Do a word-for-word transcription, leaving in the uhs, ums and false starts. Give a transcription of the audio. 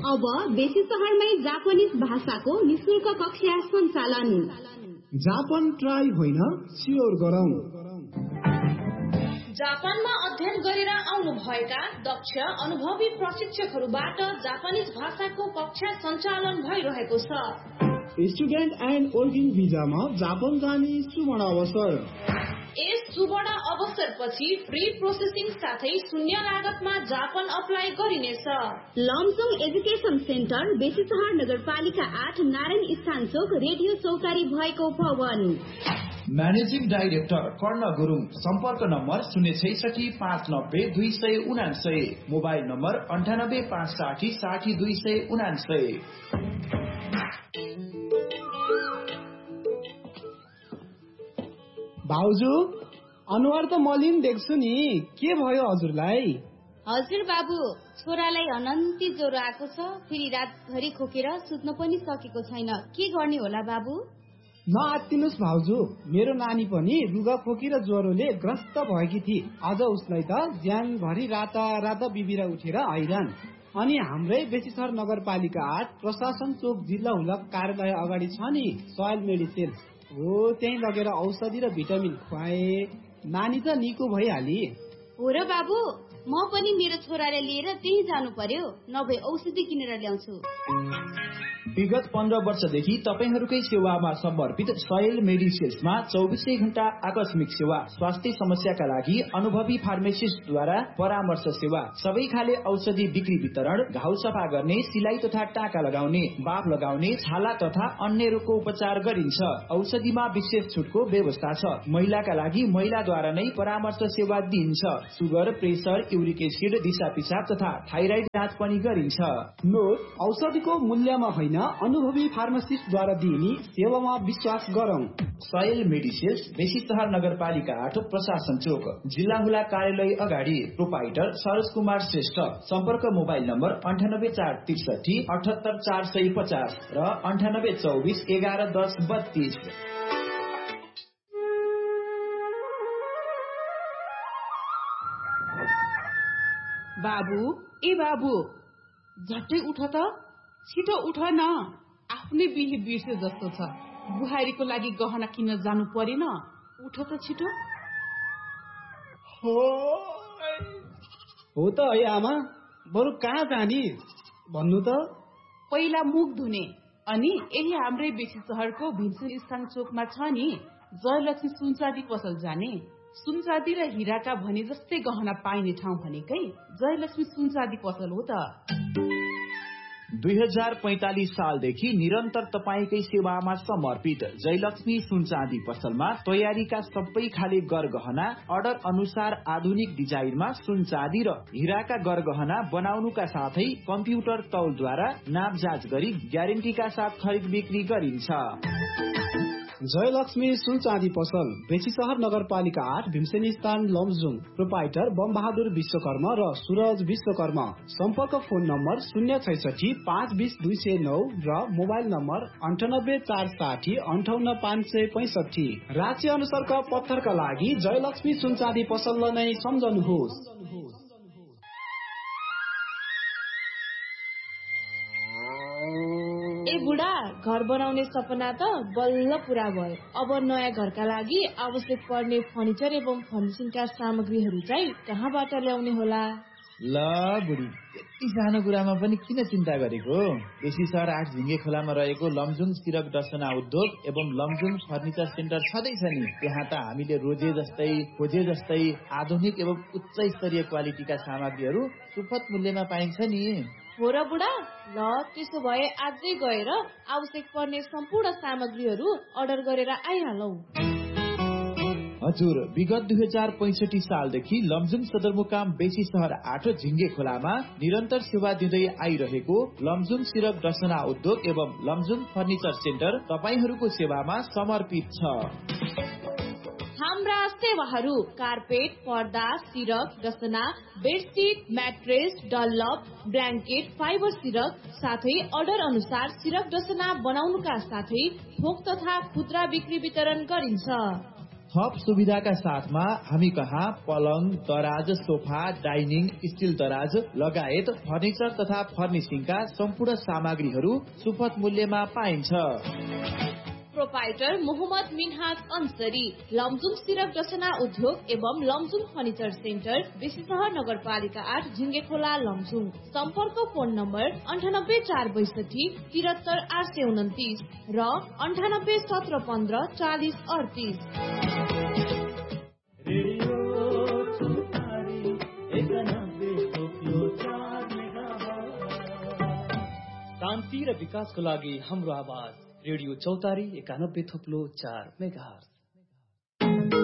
अब बेसी शहरमै जापानिज भाषाको निशुल्क कक्षा सञ्चालन। जापान ट्राई होइन सियोर गरौं। जापानमा अध्ययन गरेर आउनु भएका दक्ष अनुभवी प्रशिक्षकहरूबाट जापानिज भाषाको कक्षा सञ्चालन भइरहेको छ। स्टुडेन्ट एन्ड वर्किङ भिजामा जापान जाने सुवर्ण अवसर। यस सुवर्ण अवसरपछि फ्री प्रोसेसिङ साथै शून्य लागतमा जापान अप्लाई गरिनेछ। लमजुङ एजुकेसन सेन्टर बेसीसहर नगरपालिका आठ नारायण स्थान चोक रेडियो चौतारी भएको भवन। म्यानेजिङ डाइरेक्टर कर्ण गुरुङ। सम्पर्क नम्बर शून्य छैसठी पाँच नब्बे दुई सय उनासय। मोबाइल नम्बर अन्ठानब्बे पाँच साठी साठी दुई सय उनासय। भाउजू अनुहार त मलिन देख्छु नि, के भयो हजुरलाई? हजुर बाबु, छोरालाई अनन्ती ज्वरो आएको छ, फेरि रातभरि खोकेर सुत्न पनि सकेको छैन। के गर्ने होला बाबु? नआत्तिनुस् भाउजू, मेरो नानी पनि रुगा खोकी र ज्वरोले ग्रस्त भएकी थिए। अझ उसलाई त ज्यानभरि राता राता बिबिरा उठेर हैरान। अनि हाम्रै बेसीसहर नगरपालिका आठ प्रशासन चोक जिल्ला हुलक कार्यालय अगाडि छ नि सोयल मेडिसिन हो, त्यही लगेर औषधि र भिटामिन खुवाए, नानी त निको भइहाली। हो र बाबु, म पनि मेरो छोराले लिएर त्यही जानु पर्यो, नभए औषधि किनेर ल्याउँछु। विगत पन्ध्र वर्षदेखि तपाईहरूकै सेवामा समर्पित सोयल मेडिसिन्समा चौबिसै घण्टा आकस्मिक सेवा, स्वास्थ्य समस्याका लागि अनुभवी फार्मेसिस्टद्वारा परामर्श सेवा, सबै खाले औषधि बिक्री वितरण, घाउ सफा गर्ने, सिलाई तथा टाका लगाउने, बाफ लगाउने, छाला तथा अन्य रोगको उपचार गरिन्छ। औषधिमा विशेष छुटको व्यवस्था छ। महिलाका लागि महिलाद्वारा नै परामर्श सेवा दिइन्छ। सुगर, प्रेसर, युरिक एसिड, दिशा पिसाब तथा थाइराइड जाँच पनि गरिन्छ। नोट, औषधिको मूल्यमा होइन, अनुभवी फार्मासिस्टद्वारा दिइने सेवामा विश्वास गरौं। सोयल मेडिसिन्स बेसीसहर नगरपालिका आठ प्रशासन चोक जिल्ला हुला कार्यालय अगाडि। प्रोपाइटर सरोज कुमार श्रेष्ठ। सम्पर्क मोबाइल नम्बर अन्ठानब्बे चार त्रिसठी अठहत्तर चार सय पचास र अन्ठानब्बे चौबिस एघार दस बत्तीस। बाबु, ए बाबु, झट्टै उठ त, छिटो उठ न, आफ्नै बिहे बिर्से जस्तो छ। बुहारीको लागि गहना किन्न जानु परेन, उठ त छिटो। हो त है आमा, बरु कहाँ जाने भन्नु त? पहिला मुख धुने, अनि यही हाम्रै बेसी सहरको भीमसेन स्थान चोकमा छ नि जयलक्ष्मी सुनचाँदी पसल जाने। सुनचाँदी र हिराका भने जस्तै गहना पाइने ठाउँ भनेकै जयलक्ष्मी सुनचाँदी पसल हो त। दुई हजार पैंतालिस सालदेखि निरन्तर तपाईकै सेवामा समर्पित जयलक्ष्मी सुनचाँदी पसलमा तयारीका सबै खाले गरगहना अर्डर अनुसार आधुनिक डिजाइनमा सुनचाँदी र हिराका गरगहना बनाउनुका साथै कम्प्युटर तौलद्वारा नाप जाँच गरी ग्यारेन्टीका साथ खरिद बिक्री गरिन्छ। जयलक्ष्मी सुनचाँदी पसल बेसीसहर नगरपालिका आठ भीमसेन स्थान लमजुङ। प्रोपाइटर बमबहादुर विश्वकर्मा र सूरज विश्वकर्मा। सम्पर्क फोन नम्बर शून्य छैसठी पाँच बिस दुई सय नौ र मोबाइल नम्बर अन्ठानब्बे चार साठी अन्ठाउन्न पाँच सय पैसठी। राज्य अनुसारका पत्थरका लागि जयलक्ष्मी सुनचाँदी पसललाई नै सम्झनुहोस्। ए बुढा, घर बनाउने सपना त बल्ल पूरा भयो। अब नयाँ घरका लागि आवश्यक पर्ने फर्निचर एवं फर्निशिङका सामग्रीहरू चाहिँ कहाँबाट ल्याउने होला? ल बुढी, यति सानो कुरामा पनि किन चिन्ता गरेको? बेसीसहर आठ झिङ्गे खोलामा रहेको लमजुङ सिरक डसना उद्योग एवं लमजुङ फर्निचर सेन्टर छँदैछ नि। त्यहाँ त हामीले रोजे जस्तै खोजे जस्तै आधुनिक एवं उच्च स्तरीय क्वालिटीका सामग्रीहरू सुपथ मूल्यमा पाइन्छ नि। हो र बुढा, ल त्यसो भए आजै गएर आवश्यक पर्ने सम्पूर्ण सामग्रीहरू अर्डर गरेर आइहालौ। हजुर, विगत दुई हजार पैंसठी सालदेखि लमजुङ सदरमुकाम बेसीसहर आठ झिङ्गे खोलामा निरन्तर सेवा दिँदै आइरहेको लमजुङ सिरक डसना उद्योग एवं लमजुङ फर्निचर सेन्टर तपाईहरूको सेवामा समर्पित छ। हाम्रा सेवाहरू कार्पेट, पर्दा, सिरक, डसना, bedsheet, mattress, Dunlop, blanket, fibre सिरक साथै अर्डर अनुसार सिरक डसना बनाउनुका साथै थोक तथा खुद्रा बिक्री वितरण गरिन्छ। थप सुविधाका साथमा हामी कहाँ पलङ, दराज, सोफा, डाइनिङ, स्टिल दराज लगायत फर्निचर तथा फर्निसिङका सम्पूर्ण सामग्रीहरू सुपथ मूल्यमा पाइन्छ। प्रोपाइटर मोहम्मद मिनहाज अंसरी, लमजुङ सिरक रचना उद्योग एवं लमजुङ फर्निचर सेन्टर, बेसीसहर नगरपालिका आठ झिङ्गेखोला लमजुङ। सम्पर्क फोन नम्बर अन्ठानब्बे चार बैसठी तिहत्तर आठ सय उन्तिस र अन्ठानब्बे सत्र पन्ध्र चालिस अडतिस। शान्ति र विकासको लागि हाम्रो आवाज रेडियो चौतारी एकानब्बे थोप्लो चार मेगाहर्ज।